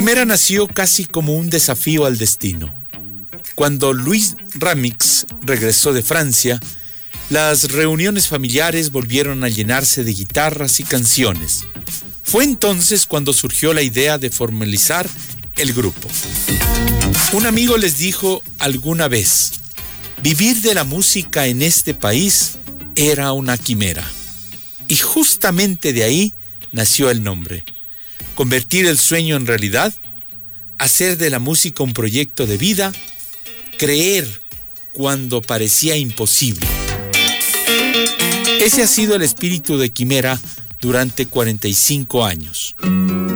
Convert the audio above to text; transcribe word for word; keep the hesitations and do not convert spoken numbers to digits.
Quimera nació casi como un desafío al destino. Cuando Louis Ramix regresó de Francia, las reuniones familiares volvieron a llenarse de guitarras y canciones. Fue entonces cuando surgió la idea de formalizar el grupo. Un amigo les dijo alguna vez: vivir de la música en este país era una quimera. Y justamente de ahí nació el nombre. Convertir el sueño en realidad, hacer de la música un proyecto de vida, creer cuando parecía imposible. Ese ha sido el espíritu de Quimera durante cuarenta y cinco años.